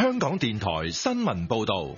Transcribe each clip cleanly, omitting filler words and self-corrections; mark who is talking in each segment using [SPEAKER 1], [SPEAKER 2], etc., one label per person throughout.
[SPEAKER 1] 香港電台新聞報道。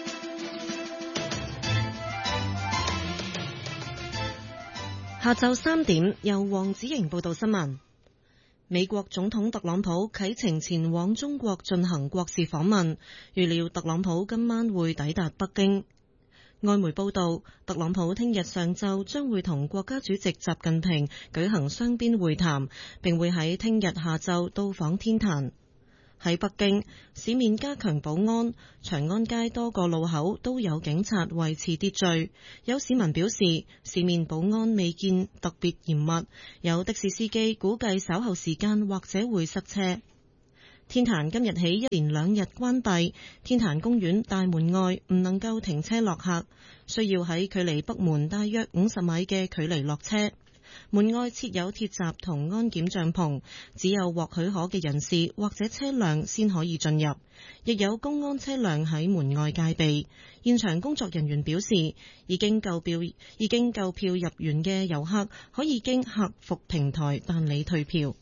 [SPEAKER 2] 下晝3點，由黃子瑩報道新聞。美國總統特朗普啟程前往中國進行國事訪問，預料特朗普今晚會抵達北京。外媒報道，特朗普聽日上晝將會同國家主席習近平舉行雙邊會談，並會喺聽日下晝到訪天壇。喺北京，市面加強保安，長安街多個路口都有警察維持秩序。有市民表示，市面保安未見特別嚴密，有的士司機估計稍後時間或者會塞車。天壇今日起一連2日關閉，天壇公園大門外唔能夠停車落客，需要喺距離北門大約50米嘅距離落車。門外設有鐵閘同安檢帳篷，只有獲許可嘅人士或者車輛先可以進入，亦有公安車輛喺門外戒備。現場工作人員表示，已經購票入園嘅遊客可以經客服平台辦理退票。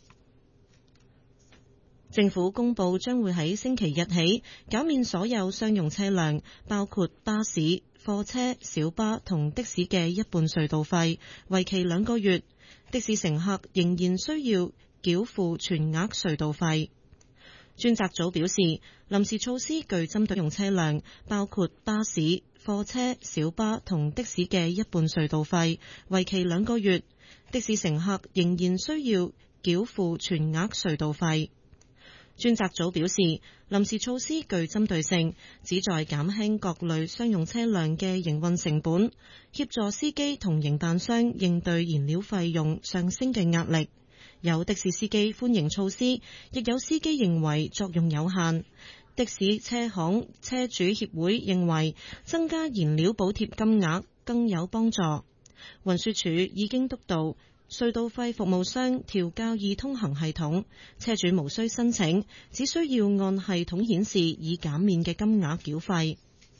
[SPEAKER 2] 政府公布將會喺星期日起減免所有商用車輛，包括巴士、貨車、小巴同的士嘅一半隧道費，為期2個月。的士乘客仍然需要繳付全額隧道費。專責組表示，臨時措施具針對用車輛，包括巴士、貨車、小巴同的士嘅一半隧道費，為期2個月。的士乘客仍然需要繳付全額隧道費。專責組表示，臨時措施具針對性，旨在減輕各類商用車輛嘅營運成本，協助司機同營辦商應對燃料費用上升嘅壓力。有的士司機歡迎措施，亦有司機認為作用有限。的士車行車主協會認為增加燃料補貼金額更有幫助。運輸署已經督導隧道費服務商調校易通行系統，車主無需申請，只需要按系統顯示已減免嘅金額繳費。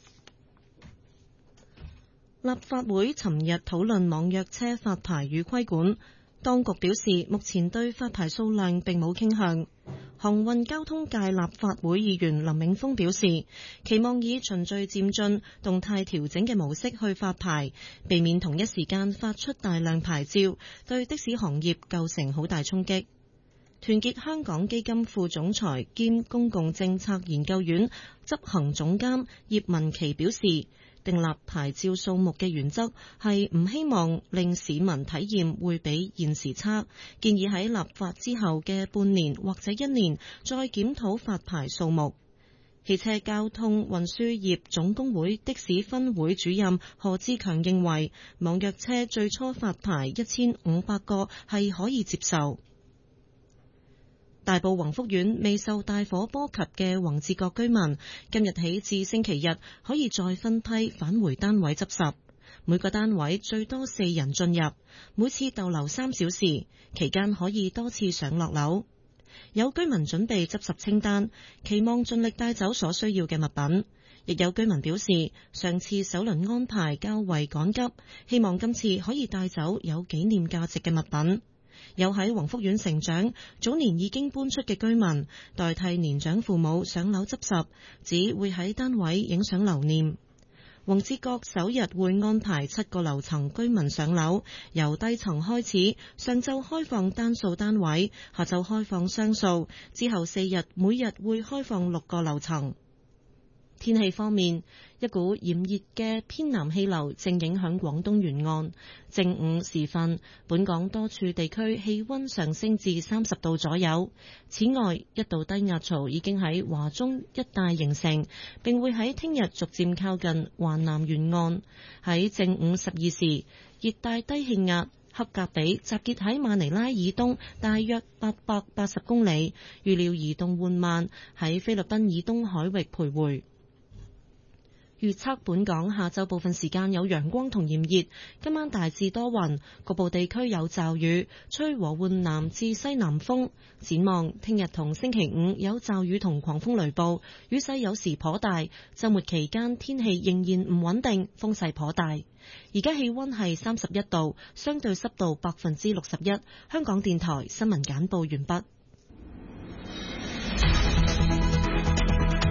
[SPEAKER 2] 立法會尋日討論網約車發牌與規管，當局表示目前對發牌數量並冇傾向。航運交通界立法會議員林永峰表示，期望以循序漸進、動態調整嘅模式去發牌，避免同一時間發出大量牌照，對的士行業構成好大衝擊。團結香港基金副總裁兼公共政策研究院執行總監葉文琪表示，訂立牌照數目嘅原則係唔希望令市民體驗會比現時差，建議喺立法之後嘅半年或者1年再檢討發牌數目。汽車交通運輸業總工會的士分會主任何志強認為，網約車最初發牌1500個係可以接受。大埔宏福苑未受大火波及嘅宏志閣居民，今日起至星期日可以再分批返回單位執拾，每個單位最多4人進入，每次逗留3小時，期間可以多次上落樓。有居民準備執拾清單，期望盡力帶走所需要嘅物品。亦有居民表示，上次首輪安排較為趕急，希望今次可以帶走有紀念價值嘅物品。有喺宏福苑成長、早年已經搬出嘅居民，代替年長父母上樓執拾，只會喺單位影相留念。宏志閣首日會安排7個樓層居民上樓，由低層開始，上晝開放單數單位，下晝開放雙數，之後4日每日會開放6個樓層。天氣方面，一股炎熱嘅偏南氣流正影響廣東沿岸。正午時分，本港多處地區氣溫上升至30度左右。此外，一道低壓槽已經喺華中一帶形成，並會喺聽日逐漸靠近華南沿岸。喺正午12時，熱帶低氣壓克格比集結喺馬尼拉以東大約880公里，預料移動緩慢，喺菲律賓以東海域徘徊。預測本港下晝部分時間有陽光同炎熱，今晚大致多雲，局部地區有驟雨，吹和緩南至西南風。展望聽日同星期五有驟雨同狂風雷暴，雨勢有時頗大。週末期間天氣仍然唔穩定，風勢頗大。而家氣溫係31度，相對濕度61%。香港電台新聞簡報完畢。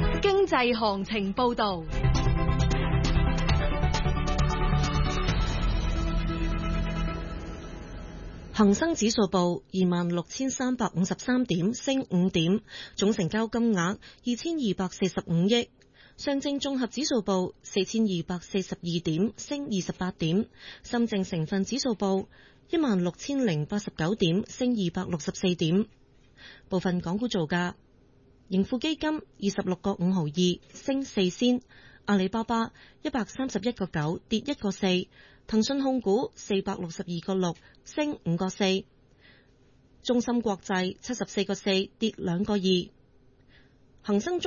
[SPEAKER 3] 濟行情報道。
[SPEAKER 2] 恒生指數報26,353點，升5點，總成交金額2245億。上證綜合指數報4242點，升28點。深證成分指數報16,089點，升264點。部分港股造價：盈富基金26個5毫2，升4仙；阿里巴巴131個9，跌1個4；騰訊控股462個6，升5個4；中芯國際74個4，跌2個2；恒生